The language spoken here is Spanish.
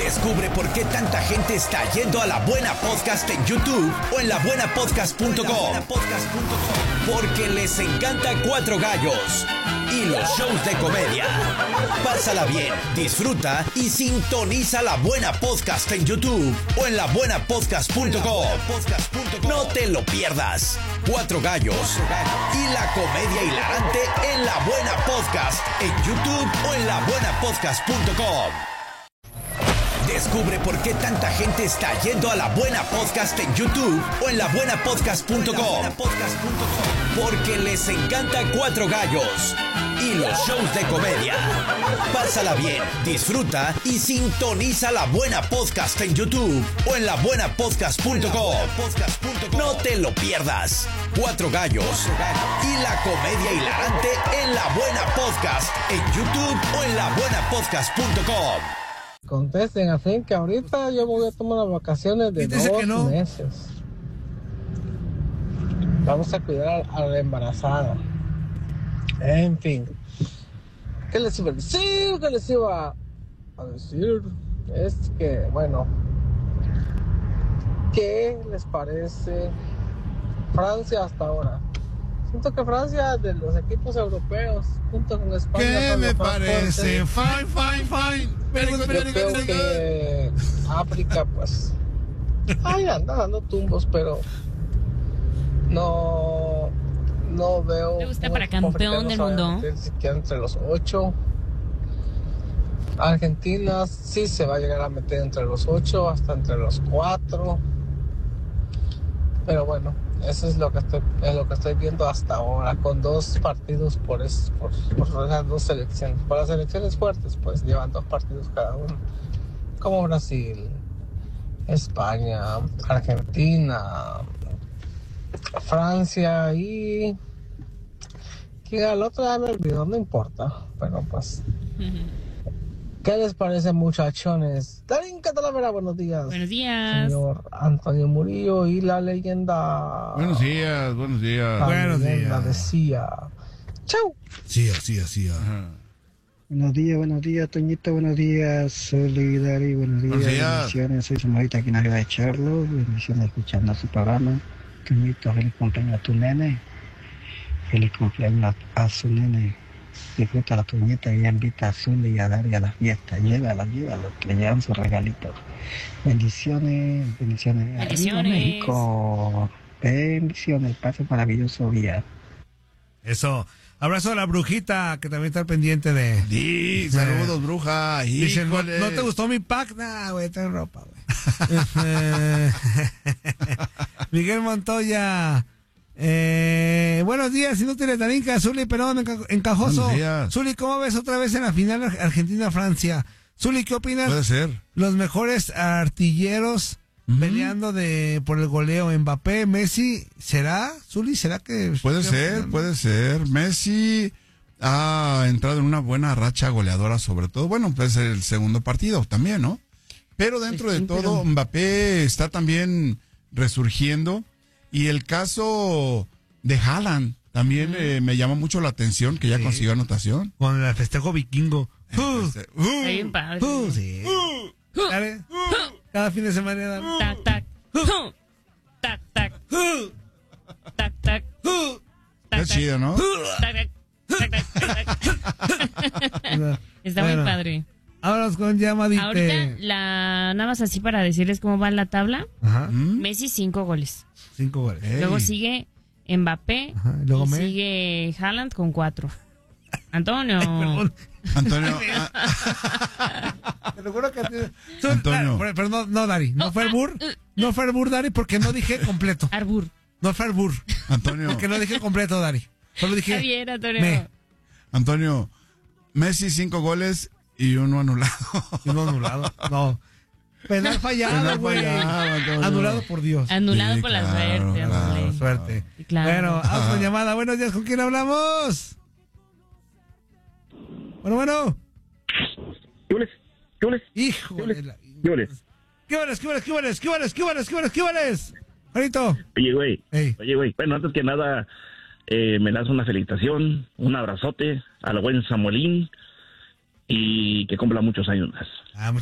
Descubre por qué tanta gente está yendo a La Buena Podcast en YouTube o en labuenapodcast.com. Porque les encanta Cuatro Gallos y los shows de comedia. Pásala bien, disfruta y sintoniza La Buena Podcast en YouTube o en labuenapodcast.com. No te lo pierdas. Cuatro Gallos y la comedia hilarante en La Buena Podcast en YouTube o en labuenapodcast.com. Descubre por qué tanta gente está yendo a La Buena Podcast en YouTube o en labuenapodcast.com. Porque les encanta Cuatro Gallos y los shows de comedia. Pásala bien, disfruta y sintoniza La Buena Podcast en YouTube o en labuenapodcast.com. No te lo pierdas. Cuatro Gallos y la comedia hilarante en La Buena Podcast en YouTube o en labuenapodcast.com. Contesten, a fin que ahorita yo voy a tomar las vacaciones de 2 meses. Vamos a cuidar a la embarazada. En fin. ¿Qué les iba a decir? ¿Qué les iba a decir? Es que, bueno, ¿qué les parece Francia hasta ahora? Siento que Francia, de los equipos europeos, junto con España... ¿Qué me parece? Fine. Yo creo que África, pues, ahí anda dando tumbos, pero no veo... ¿Te gusta para campeón del mundo? Siquiera entre los 8. Argentina sí se va a llegar a meter entre los 8, hasta entre los 4. Pero bueno, eso es lo que estoy viendo hasta ahora, con 2 partidos por esas 2 selecciones. Por las selecciones fuertes, pues llevan 2 partidos cada uno, como Brasil, España, Argentina, Francia y... ¿quién al otro? Ya me olvidó, no importa, pero pues... ¿Qué les parece, muchachones? Darín Catalavera, buenos días. Buenos días. Señor Antonio Murillo y la leyenda. Buenos días. La leyenda decía. ¡Chau! Sí, así. Buenos días, Toñito, buenos días, Solidari, buenos días. Bendiciones, soy Samuelita aquí en la ciudad de Charlo, bendiciones escuchando su programa. Toñito, feliz cumpleaños a tu nene, feliz cumpleaños a su nene. Disfruta la Toñita y invita a Zuli y a Dari a la fiesta. Llévalo, que le llevan sus regalitos. Bendiciones. Arriba México. Bendiciones, pase maravilloso día. Eso. Abrazo a la brujita que también está pendiente de... Sí, saludos, bruja. Dice, ¿no te gustó mi pack? Nah, güey, ten ropa, güey. Miguel Montoya. Buenos días, inútiles Darinka, Zuli, perdón, encajoso. Zuli, ¿cómo ves otra vez en la final Argentina-Francia? Zuli, ¿qué opinas? Puede ser. Los mejores artilleros peleando por el goleo. Mbappé, Messi, ¿será? Zuli, ¿será que...? Puede ser. Messi ha entrado en una buena racha goleadora, sobre todo. Bueno, pues el segundo partido también, ¿no? Pero dentro de todo, Mbappé está también resurgiendo. Y el caso de Haaland también me llama mucho la atención, que ya consiguió anotación. Con el festejo vikingo. Está bien padre. Sí. Cada fin de semana. Tac, tac. Tac, tac. Tac, tac. Es chido, ¿no? Está muy padre. Vámonos con llamadita. Ahorita, nada más así para decirles cómo va la tabla. Ajá. Messi, 5 goles. 5 goles. Luego sigue Mbappé. Ajá. Luego sigue Haaland con 4. Antonio. Antonio. Te lo juro que... Antonio. Pero no, Dari. No fue Arbur. No fue Arbur, Dari, porque no dije completo. Arbur. No fue Arbur. Antonio. Porque no dije completo, Dari. Solo dije... Está bien, Antonio. Antonio, Messi 5 goles y 1 anulado. Y 1 anulado. No. Penal fallado, güey. Anulado por Dios. Anulado por la suerte. Claro, suerte. Claro. Bueno, vamos con llamada. Buenos días, ¿con quién hablamos? Bueno. ¿Qué hueles? Híjole. ¿Qué ¿Qué vales? Juanito. Oye, güey. Bueno, antes que nada, me lanzo una felicitación, un abrazote al buen Samuelín y que cumpla muchos años más.